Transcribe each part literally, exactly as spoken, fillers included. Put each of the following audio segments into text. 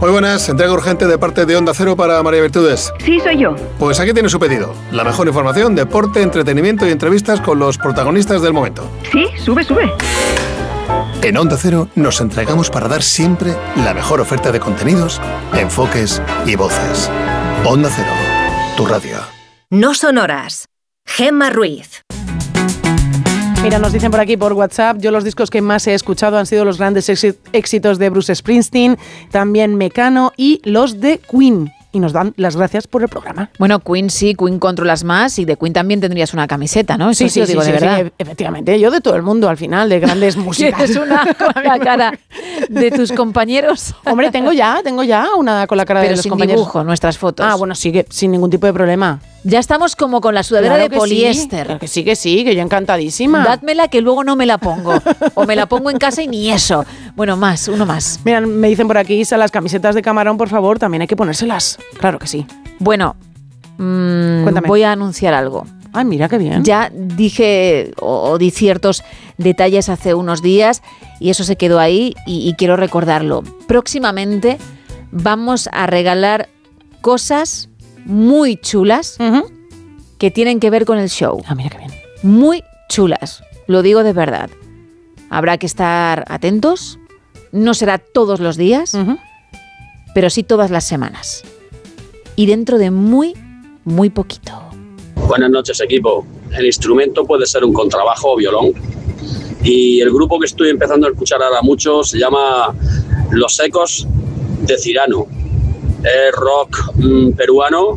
Muy buenas, entrega urgente de parte de Onda Cero para María Virtudes. Sí, soy yo. Pues aquí tiene su pedido. La mejor información, deporte, entretenimiento y entrevistas con los protagonistas del momento. Sí, sube, sube. En Onda Cero nos entregamos para dar siempre la mejor oferta de contenidos, enfoques y voces. Onda Cero, tu radio. No son horas. Gemma Ruiz. Mira, nos dicen por aquí por WhatsApp, yo los discos que más he escuchado han sido los grandes éxitos de Bruce Springsteen, también Mecano y los de Queen. Y nos dan las gracias por el programa. Bueno, Queen sí, Queen controlas más y de Queen también tendrías una camiseta, ¿no? Eso sí, sí, sí, lo digo sí, de sí, verdad. sí, efectivamente. Yo de todo el mundo, al final, de grandes músicas. ¿Tienes una con la cara de tus compañeros? Hombre, tengo ya, tengo ya una con la cara Pero de los sin compañeros. dibujo, nuestras fotos. Ah, bueno, sí, que sin ningún tipo de problema. Ya estamos como con la sudadera Claro de que poliéster. Sí, claro que sí, que sí, que yo encantadísima. Dádmela que luego no me la pongo. O me la pongo en casa y ni eso. Bueno, más, uno más. Mira, me dicen por aquí, Isa, las camisetas de camarón, por favor, también hay que ponérselas. Claro que sí. Bueno, mmm, voy a anunciar algo. Ay, mira qué bien. Ya dije o, o di ciertos detalles hace unos días y eso se quedó ahí y, y quiero recordarlo. Próximamente vamos a regalar cosas muy chulas uh-huh. que tienen que ver con el show. Ah, mira qué bien. Muy chulas, lo digo de verdad. Habrá que estar atentos, no será todos los días, uh-huh. pero sí todas las semanas. Y dentro de muy, muy poquito. Buenas noches, equipo. El instrumento puede ser un contrabajo o violón. Y el grupo que estoy empezando a escuchar ahora mucho se llama Los Ecos de Cirano. Es rock mmm, peruano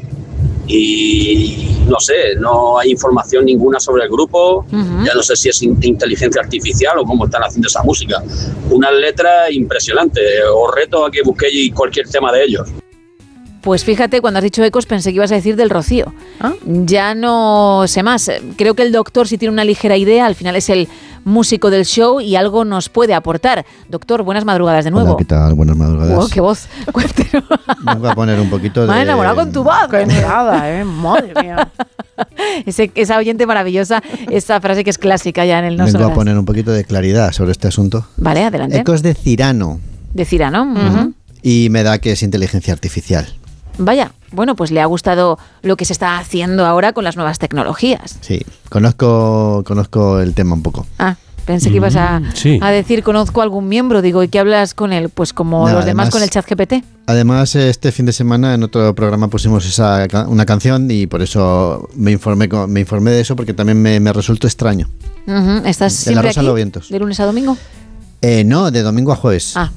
y no sé, no hay información ninguna sobre el grupo. Uh-huh. Ya no sé si es in- inteligencia artificial o cómo están haciendo esa música. Unas letras impresionantes. Os reto a que busquéis cualquier tema de ellos. Pues fíjate, cuando has dicho Ecos pensé que ibas a decir del Rocío. ¿Ah? Ya no sé más. Creo que el doctor sí tiene una ligera idea. Al final es el músico del show y algo nos puede aportar. Doctor, buenas madrugadas de nuevo. Hola, ¿qué tal? Buenas madrugadas. Oh, qué voz. Cuéntanos. Vengo a poner un poquito de... Me ha enamorado con tu voz. Qué nada, ¿eh? Madre mía. Ese, esa oyente maravillosa, esa frase que es clásica ya en el No Vengo Sonoras. a poner un poquito de claridad sobre este asunto. Vale, adelante. Ecos de Cirano. De Cirano. Uh-huh. Uh-huh. Y me da que es inteligencia artificial. Vaya, bueno, pues le ha gustado lo que se está haciendo ahora con las nuevas tecnologías. Sí, conozco, conozco el tema un poco. Ah, pensé que ibas a, mm, sí. a decir, conozco a algún miembro, digo, ¿y qué hablas con él? Pues como No, los además, demás con el chat G P T. Además, este fin de semana en otro programa pusimos esa una canción y por eso me informé, me informé de eso porque también me, me resultó extraño. Uh-huh. ¿Estás de siempre la Rosa aquí, de los Vientos. de lunes a domingo? Eh, no, de domingo a jueves. Ah.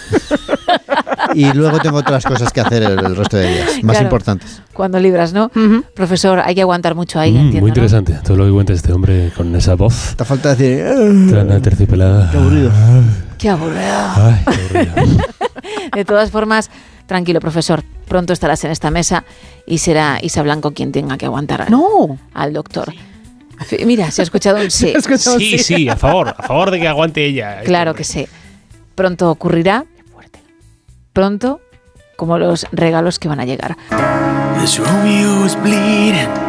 Y luego tengo otras cosas que hacer el, el resto de días, más claro, importantes. Cuando libras, ¿no? Uh-huh. Profesor, hay que aguantar mucho ahí, mm, entiendo, muy interesante, ¿no? todo lo que cuenta este hombre con esa voz. Te falta decir... Tan aterciopelada. Qué aburrido. Qué aburrido. Ay, qué aburrido. De todas formas, tranquilo, profesor. Pronto estarás en esta mesa y será Isa Blanco quien tenga que aguantar al, no. al doctor. Mira, se ha escuchado un sí. escuchado sí, sí, sí, a favor, a favor de que aguante ella. Claro que sí. Pronto ocurrirá. Pronto, como los regalos que van a llegar. This Romeo is bleeding.